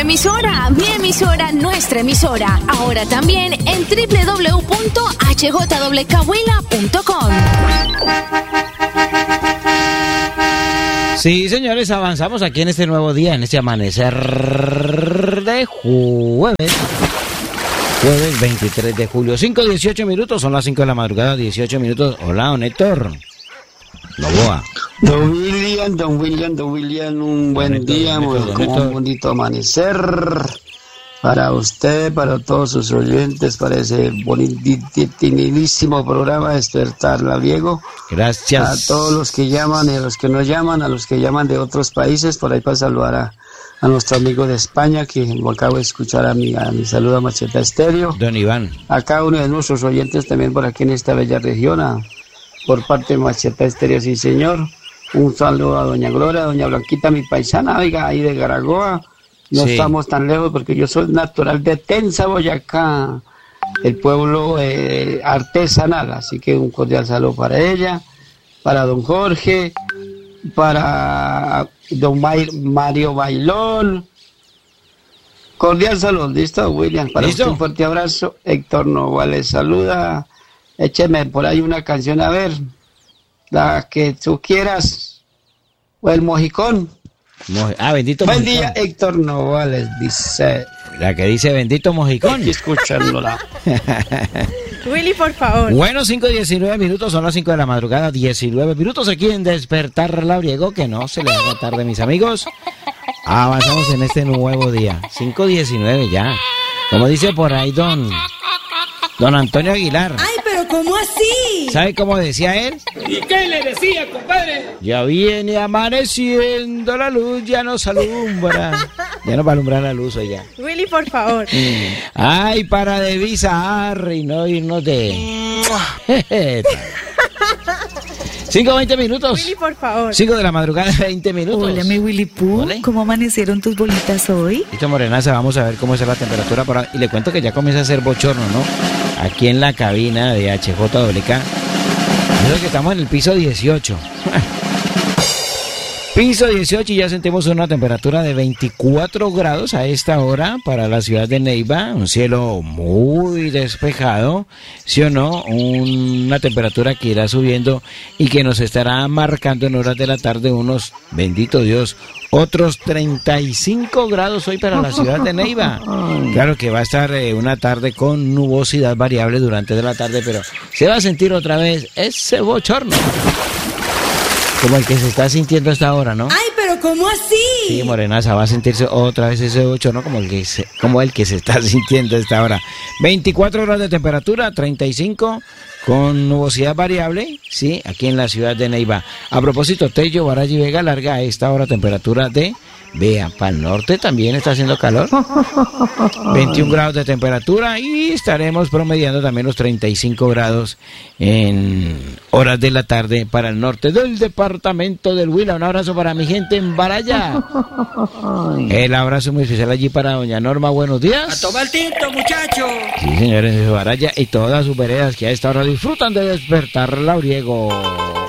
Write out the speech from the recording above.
emisora, mi emisora, nuestra emisora. Ahora también en www.hjwk.com. Sí, señores, avanzamos aquí en este nuevo día, en este amanecer de jueves 23 de julio, 5:18 minutos, son las 5 de la madrugada, 18 minutos. Hola, don Héctor Novoa. Don William, un buen día, un bonito amanecer para usted, para todos sus oyentes, para ese bonitísimo programa Despertar Labriego. Gracias. A todos los que llaman y a los que no llaman, a los que llaman de otros países, por ahí para saludar a nuestro amigo de España, que lo acabo de escuchar a mi saludo a Macheta Estéreo. Don Iván. A cada uno de nuestros oyentes también por aquí en esta bella región, por parte de Macheta Estéreo, sí señor. Un saludo a doña Gloria, a doña Blanquita, mi paisana, oiga, ahí de Garagoa. No estamos tan lejos porque yo soy natural de Tensa, Boyacá, el pueblo artesanal. Así que un cordial saludo para ella, para don Jorge, para don Mario Bailón. Cordial saludo, ¿listo, William? Para usted un fuerte abrazo. Héctor Novoa les saluda. Écheme por ahí una canción, a ver, la que tú quieras, o el Mojicón. Bendito Buen Mojicón. día, Héctor Novoa les dice. La que dice Bendito Mojicón. Estoy escuchándola. Willy, por favor. Bueno, 5:19 minutos, son las 5 de la madrugada, 19 minutos aquí en Despertar Labriego, que no se le haga tarde, mis amigos. Avanzamos en este nuevo día, 5:19 ya. Como dice por ahí don Antonio Aguilar. Ay, pero ¿cómo así? ¿Sabe cómo decía él? ¿Y qué le decía, compadre? Ya viene amaneciendo la luz, ya nos alumbra. Ya nos va a alumbrar la luz hoy ya. Willy, por favor. Ay, para devisar y no irnos de... 5:20 minutos. Willy, por favor. 5 de la madrugada, 20 minutos. Hola, mi Willy Pooh. Hola. ¿Cómo amanecieron tus bolitas hoy? Listo, Morenaza, vamos a ver cómo es la temperatura por ahí. Y le cuento que ya comienza a ser bochorno, ¿no? Aquí en la cabina de HJWK. Eso que estamos en el piso 18. Piso 18 y ya sentimos una temperatura de 24 grados a esta hora para la ciudad de Neiva. Un cielo muy despejado, ¿sí o no? Una temperatura que irá subiendo y que nos estará marcando en horas de la tarde unos, bendito Dios, otros 35 grados hoy para la ciudad de Neiva. Claro que va a estar una tarde con nubosidad variable durante de la tarde, pero se va a sentir otra vez ese bochorno. Como el que se está sintiendo hasta ahora, ¿no? Ay, pero ¿cómo así? Sí, Morenaza, va a sentirse otra vez ese bochorno como el que se está sintiendo hasta ahora. 24 grados de temperatura, 35 con nubosidad variable, sí, aquí en la ciudad de Neiva. A propósito, Tello, Baraya y Vega Larga, a esta hora temperatura de... Vea, para el norte también está haciendo calor. 21 grados de temperatura y estaremos promediando también los 35 grados en horas de la tarde para el norte del departamento del Huila. Un abrazo para mi gente en Baraya. El abrazo muy especial allí para doña Norma. Buenos días. A tomar tinto, muchachos. Sí, señores de Baraya y todas sus veredas que a esta hora disfrutan de Despertar Labriego.